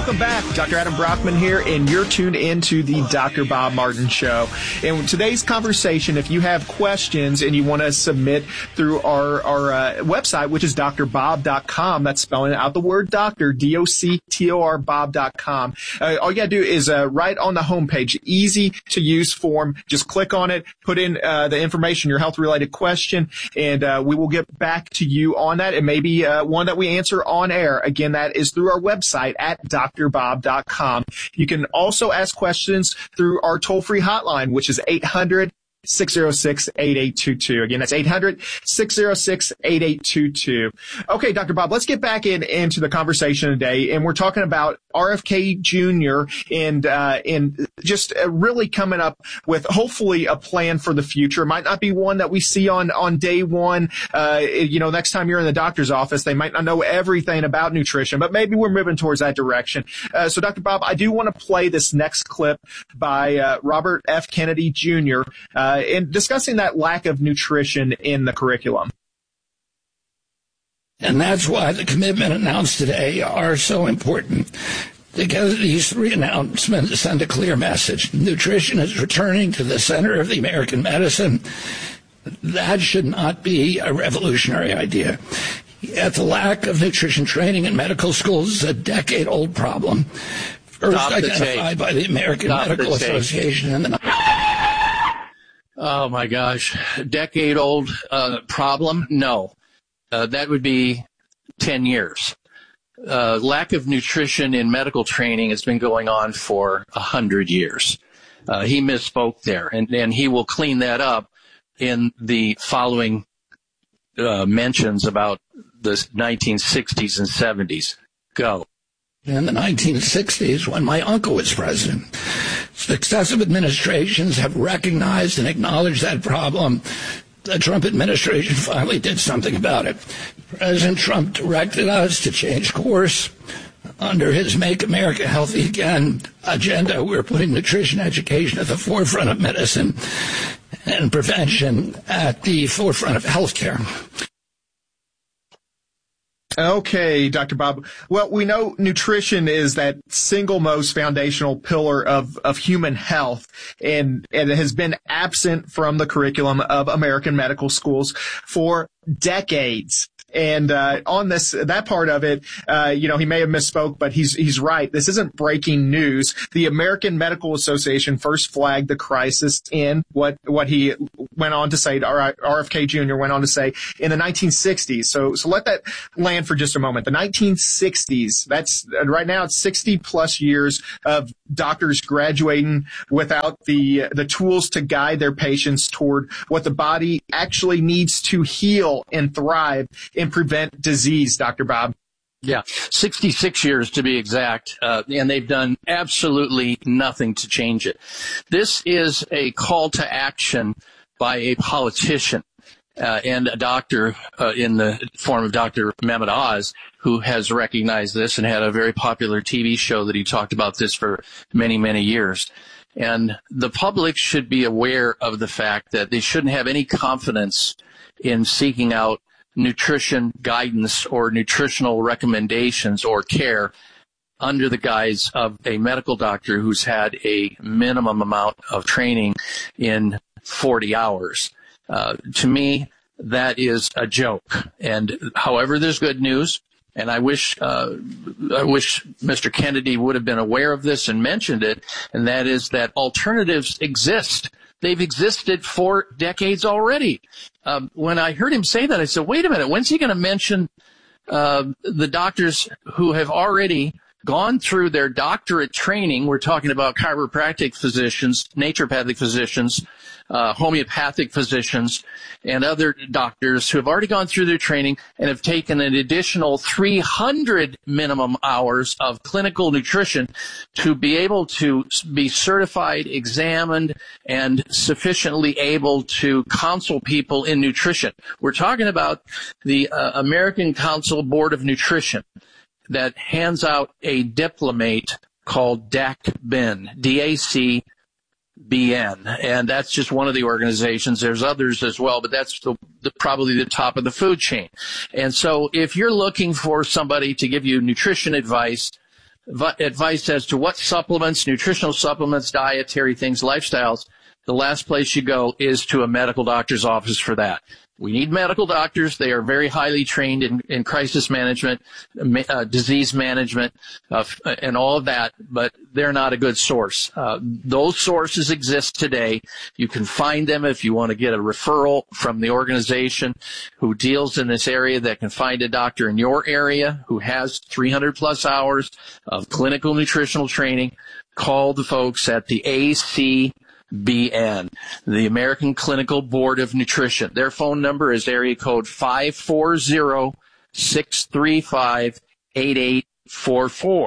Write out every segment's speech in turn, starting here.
Welcome back. Dr. Adam Brockman here, and you're tuned into the Dr. Bob Martin Show. And today's conversation, if you have questions and you want to submit through our website, which is drbob.com, that's spelling out the word doctor, D-O-C-T-O-R, bob.com. All you got to do is right on the homepage, easy to use form. Just click on it, put in the information, your health-related question, and we will get back to you on that. It may be one that we answer on air. Again, that is through our website at drbob.com. You can also ask questions through our toll-free hotline, which is 800-606-8822. Again, that's 800-606-8822. Okay, Dr. Bob, let's get back into the conversation today, and we're talking about RFK Jr. and just really coming up with hopefully a plan for the future. It might not be one that we see on day one. Next time you're in the doctor's office, they might not know everything about nutrition, but maybe we're moving towards that direction. So, Dr. Bob, I do want to play this next clip by Robert F. Kennedy Jr. In discussing that lack of nutrition in the curriculum. And that's why the commitment announced today are so important. Together, these three announcements send a clear message. Nutrition is returning to the center of the American medicine. That should not be a revolutionary idea. Yet the lack of nutrition training in medical schools is a decade-old problem. First identified by the American Medical Association in the... Oh, my gosh. Decade-old problem? No. That would be 10 years. Lack of nutrition in medical training has been going on for 100 years. He misspoke there, and he will clean that up in the following mentions about the 1960s and 70s. Go. In the 1960s, when my uncle was president, successive administrations have recognized and acknowledged that problem. The Trump administration finally did something about it. President Trump directed us to change course. Under his Make America Healthy Again agenda, we're putting nutrition education at the forefront of medicine and prevention at the forefront of healthcare. Okay, Dr. Bob. Well, we know nutrition is that single most foundational pillar of human health, and it has been absent from the curriculum of American medical schools for decades. And on that part of it, he may have misspoke, but he's right. This isn't breaking news. The American Medical Association first flagged the crisis in what he went on to say, RFK Jr. went on to say in the 1960s. So let that land for just a moment. The 1960s, that's right now it's 60 plus years of doctors graduating without the tools to guide their patients toward what the body actually needs to heal and thrive and prevent disease, Dr. Bob. Yeah, 66 years to be exact, and they've done absolutely nothing to change it. This is a call to action by a politician and a doctor in the form of Dr. Mehmet Oz, who has recognized this and had a very popular TV show that he talked about this for many, many years. And the public should be aware of the fact that they shouldn't have any confidence in seeking out nutrition guidance or nutritional recommendations or care under the guise of a medical doctor who's had a minimum amount of training in 40 hours. To me, that is a joke. And however, there's good news. And I wish Mr. Kennedy would have been aware of this and mentioned it. And that is that alternatives exist. They've existed for decades already. When I heard him say that, I said, wait a minute, when's he going to mention the doctors who have already gone through their doctorate training? We're talking about chiropractic physicians, naturopathic physicians, homeopathic physicians, and other doctors who have already gone through their training and have taken an additional 300 minimum hours of clinical nutrition to be able to be certified, examined, and sufficiently able to counsel people in nutrition. We're talking about the American Council Board of Nutrition that hands out a diplomate called DACBN, DACBN, and that's just one of the organizations. There's others as well, but that's probably the top of the food chain. And so if you're looking for somebody to give you nutrition advice, advice as to what supplements, nutritional supplements, dietary things, lifestyles, the last place you go is to a medical doctor's office for that. We need medical doctors. They are very highly trained in crisis management, disease management, and all of that, but they're not a good source. Those sources exist today. You can find them if you want to get a referral from the organization who deals in this area that can find a doctor in your area who has 300 plus hours of clinical nutritional training. Call the folks at the ACBN, the American Clinical Board of Nutrition. Their phone number is area code 540-635-8844.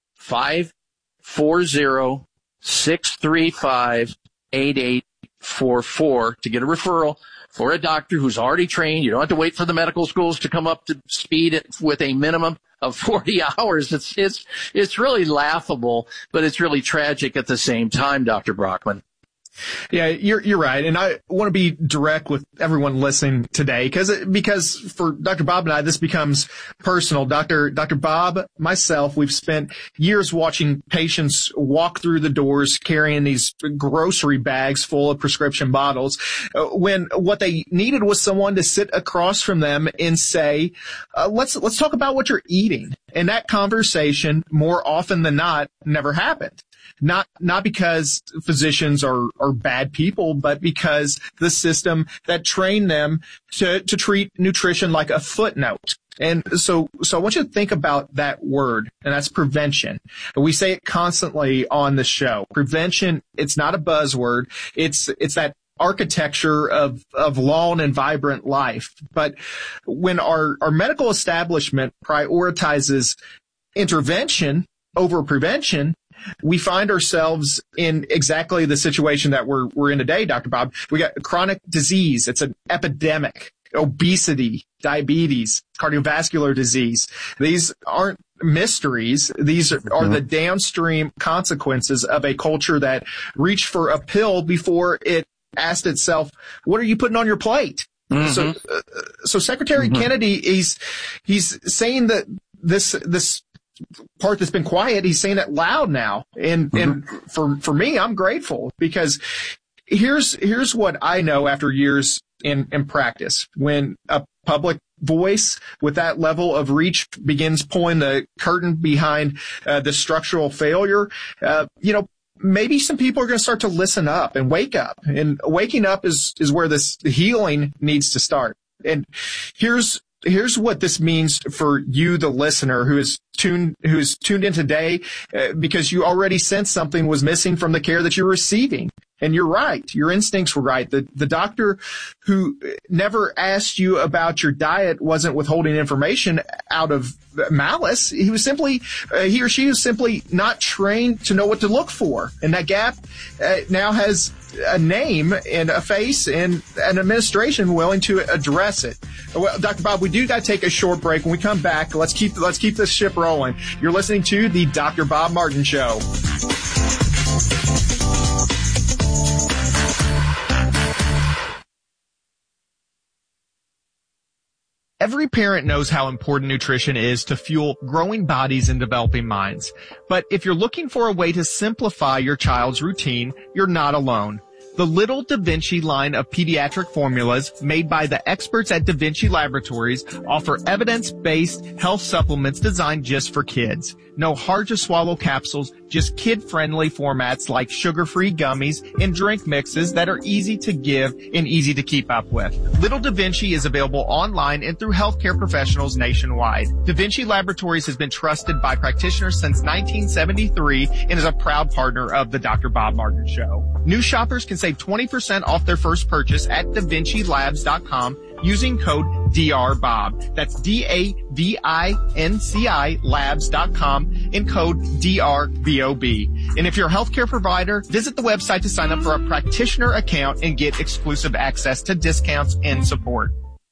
540-635-8844 to get a referral for a doctor who's already trained. You don't have to wait for the medical schools to come up to speed with a minimum of 40 hours. It's really laughable, but it's really tragic at the same time, Dr. Brockman. Yeah, you're right. And I want to be direct with everyone listening today because for Dr. Bob and I, this becomes personal. Dr. Bob, myself, we've spent years watching patients walk through the doors carrying these grocery bags full of prescription bottles when what they needed was someone to sit across from them and say, let's talk about what you're eating. And that conversation, more often than not, never happened. Not because physicians are bad people, but because the system that trained them to treat nutrition like a footnote. And so I want you to think about that word, and that's prevention. We say it constantly on the show. Prevention, it's not a buzzword. It's that architecture of long and vibrant life. But when our medical establishment prioritizes intervention over prevention, we find ourselves in exactly the situation that we're in today, Dr. Bob. We got chronic disease. It's an epidemic. Obesity, diabetes, cardiovascular disease. These aren't mysteries. These are the downstream consequences of a culture that reached for a pill before it asked itself, what are you putting on your plate? Mm-hmm. So Secretary Kennedy, he's saying that this part that's been quiet, he's saying it loud now. And for me, I'm grateful because here's what I know after years in practice. When a public voice with that level of reach begins pulling the curtain behind the structural failure, maybe some people are going to start to listen up and wake up. And waking up is where the healing needs to start. And here's what this means for you, the listener, who's tuned in today, because you already sensed something was missing from the care that you're receiving. And you're right. Your instincts were right. The doctor who never asked you about your diet wasn't withholding information out of malice. He or she was simply not trained to know what to look for. And that gap now has a name and a face and an administration willing to address it. Well, Dr. Bob, we do got to take a short break. When we come back, let's keep this ship rolling. You're listening to the Dr. Bob Martin Show. Every parent knows how important nutrition is to fuel growing bodies and developing minds. But if you're looking for a way to simplify your child's routine, you're not alone. The Little Da Vinci line of pediatric formulas made by the experts at Da Vinci Laboratories offer evidence-based health supplements designed just for kids. No hard-to-swallow capsules, just kid-friendly formats like sugar-free gummies and drink mixes that are easy to give and easy to keep up with. Little Da Vinci is available online and through healthcare professionals nationwide. Da Vinci Laboratories has been trusted by practitioners since 1973 and is a proud partner of the Dr. Bob Martin Show. New shoppers can save 20% off their first purchase at DaVinciLabs.com using code DRBOB. That's DAVINCI Labs.com and code DRBOB. And if you're a healthcare provider, visit the website to sign up for a practitioner account and get exclusive access to discounts and support.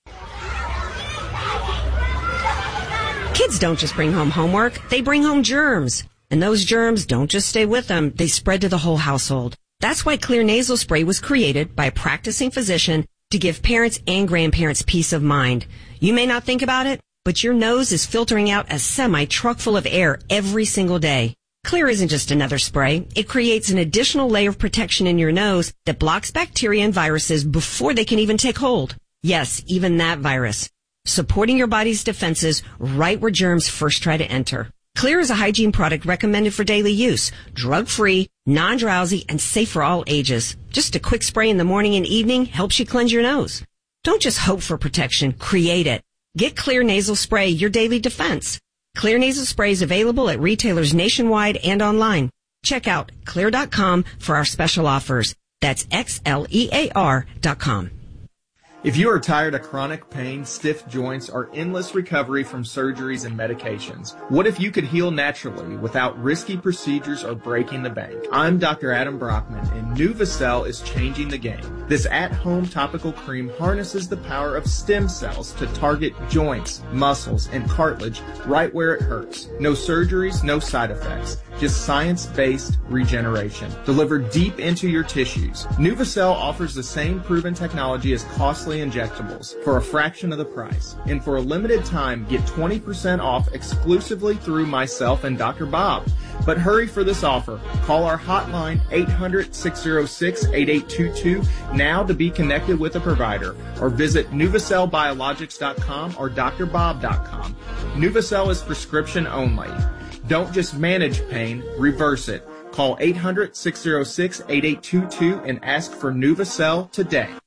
Kids don't just bring home homework, they bring home germs. And those germs don't just stay with them, they spread to the whole household. That's why Clear Nasal Spray was created by a practicing physician to give parents and grandparents peace of mind. You may not think about it, but your nose is filtering out a semi-truck full of air every single day. Xlear isn't just another spray. It creates an additional layer of protection in your nose that blocks bacteria and viruses before they can even take hold. Yes, even that virus. Supporting your body's defenses right where germs first try to enter. Xlear is a hygiene product recommended for daily use, drug-free, non-drowsy, and safe for all ages. Just a quick spray in the morning and evening helps you cleanse your nose. Don't just hope for protection, create it. Get Xlear Nasal Spray, your daily defense. Xlear Nasal Spray is available at retailers nationwide and online. Check out Xlear.com for our special offers. That's XLEAR.com. If you are tired of chronic pain, stiff joints, or endless recovery from surgeries and medications, what if you could heal naturally without risky procedures or breaking the bank? I'm Dr. Adam Brockman, and NuvaCell is changing the game. This at-home topical cream harnesses the power of stem cells to target joints, muscles, and cartilage right where it hurts. No surgeries, no side effects. Just science-based regeneration delivered deep into your tissues. NuvaCell offers the same proven technology as costly injectables for a fraction of the price. And for a limited time, get 20% off exclusively through myself and Dr. Bob. But hurry for this offer. Call our hotline 800-606-8822 now to be connected with a provider, or visit NuvaCellBiologics.com or drbob.com. NuvaCell is prescription only. Don't just manage pain, reverse it. Call 800-606-8822 and ask for NuvaCell today.